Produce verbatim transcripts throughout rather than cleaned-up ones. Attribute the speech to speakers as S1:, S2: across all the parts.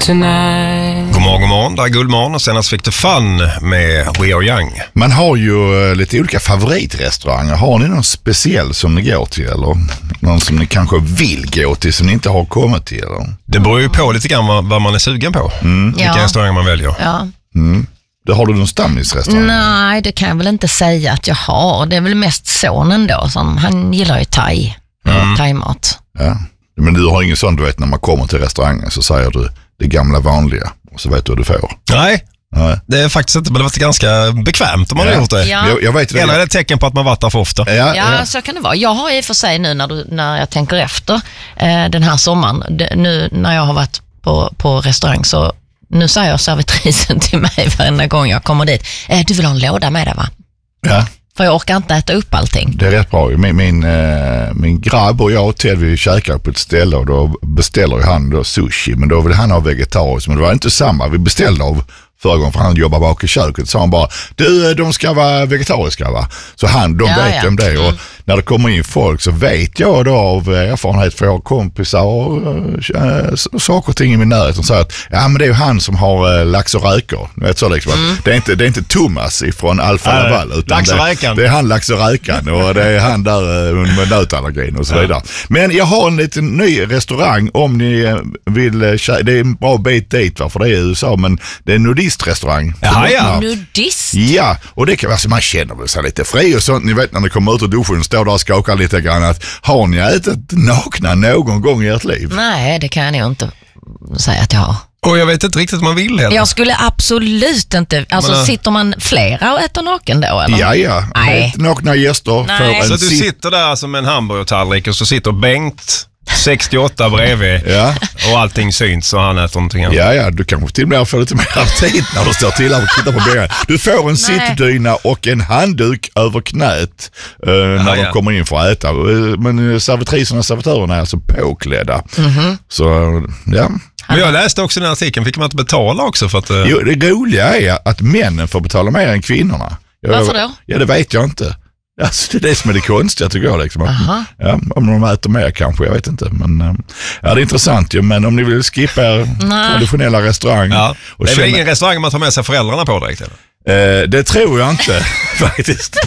S1: tonight.
S2: God morgon, god morgon. Det är Guldmorgon och senast fick du Fun med We Are Young.
S3: Man har ju lite olika favoritrestauranger. Har ni någon speciell som ni går till eller någon som ni kanske vill gå till som ni inte har kommit till? Eller?
S2: Det beror ju på lite grann vad, vad man är sugen på.
S3: Mm.
S2: Vilka
S4: Ja.
S2: restauranger man väljer.
S4: Ja.
S3: Mm. Då har du någon stammisrestaurang?
S4: Nej, det kan jag väl inte säga att jag har. Det är väl mest sonen då som han gillar ju thai.
S2: Mm.
S4: Thai-mat.
S3: Ja. Men du har ingen sån, du vet, när man kommer till restaurangen så säger du det gamla vanliga och så vet du vad du får.
S2: Nej,
S3: Nej.
S2: det är faktiskt inte, men det var ganska bekvämt om man
S3: Ja.
S2: har gjort det.
S4: Ja.
S3: Jag, jag vet det.
S2: Eller är det ett tecken på att man varit där för ofta?
S3: Ja,
S4: Ja,
S3: ja.
S4: så kan det vara. Jag har i och för sig nu när, du, när jag tänker efter eh, den här sommaren, det, nu när jag har varit på, på restaurang så nu säger jag servitrisen till mig varenda gång jag kommer dit, eh, du vill ha en låda med dig va?
S3: Ja.
S4: För jag orkar inte äta upp allting.
S3: Det är rätt bra. Min, min, eh, min grabb och jag och Ted, vi käkar på ett ställe och då beställer han då sushi, men då vill han ha vegetariskt, men det var inte samma. Vi beställde av förra gången för han jobbar bak i köket, så han bara, du, de ska vara vegetariska va? Så han, de
S4: Ja,
S3: vet
S4: ja.
S3: om det och
S4: Mm.
S3: när det kommer in folk så vet jag då av erfarenhet, för jag har kompisar och äh, saker och ting i min närhet som säger att ja men det är ju han som har äh, lax och räkor. Vet så liksom,
S4: Mm.
S3: att det, är inte, det är inte Thomas ifrån Alfa
S2: Nej,
S3: Laval utan
S2: lax och
S3: det,
S2: räkan.
S3: det är han lax och räkan och det är han där äh, med nötallergin och så vidare. Men jag har en liten ny restaurang om ni äh, vill, äh, det är en bra bit dit va, för det är i U S A, men det är en nudistrestaurang.
S2: Jaha, ja.
S4: Nudist?
S3: Ja, och det kan vara så man känner väl sig lite fri och sånt. Ni vet när ni kommer ut ur duschen står där och skakar lite grann att har ni ätit nakna någon gång i ert liv?
S4: Nej, det kan jag nog inte säga att jag har.
S2: Och jag vet inte riktigt om man vill heller.
S4: Jag skulle absolut inte, alltså
S2: Men, äh,
S4: sitter man flera och äter naken då eller?
S3: Ja, ja.
S4: Nej.
S3: Nakna gäster
S4: Nej.
S3: får en
S2: Så att du
S3: sitt.
S2: sitter där som en hamburgertallrik och så sitter Bengt sextioåtta bredvid
S3: Ja.
S2: och allting syns och han äter någonting annat.
S3: Ja, ja, du kanske till och med får lite mer tid när du står till och tittar på benen. Du får en sittdyna och en handduk över knät eh, när
S2: Ah,
S3: de
S2: ja.
S3: kommer in för att äta. Eh, Men servitriserna och servitörerna är alltså påklädda.
S4: Mhm.
S3: Så, ja.
S2: Men jag läste också den artikeln, fick man inte betala också för att... eh,
S3: Jo, det roliga är att männen får betala mer än kvinnorna. Jag,
S4: Varför då?
S3: Ja, det vet jag inte. Alltså, det är det som är det konstiga tycker jag. Liksom.
S4: Aha.
S3: Ja, om de äter mer kanske, jag vet inte. Men, eh, ja, det är intressant ju. Men om ni vill skippa er
S4: Nej.
S3: traditionella restaurang.
S2: Ja.
S3: Och
S2: Det är väl
S3: känna,
S2: ingen restaurang man tar med sig föräldrarna på direkt eller?
S3: eh, det tror jag inte faktiskt.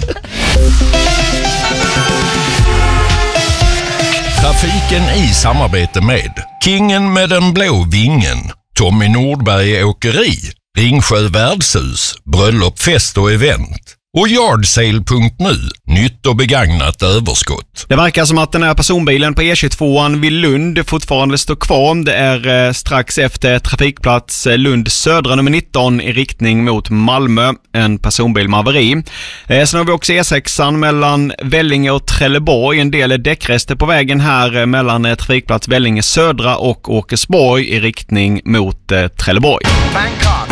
S5: Trafiken i samarbete med Kingen med den blå vingen, Tommy Nordberg Åkeri, Ringsjö Värdshus, Bröllop, fest och event och Yardsale punkt nu, nytt och begagnat överskott.
S6: Det verkar som att den här personbilen på E tjugotvåan vid Lund fortfarande står kvar. Det är eh, strax efter trafikplats eh, Lund södra nummer nitton i riktning mot Malmö. En personbil med haveri. Eh, sen har vi också E sexan mellan Vellinge och Trelleborg. En del däckrester på vägen här eh, mellan eh, trafikplats Vellinge södra och Åkersborg i riktning mot eh, Trelleborg.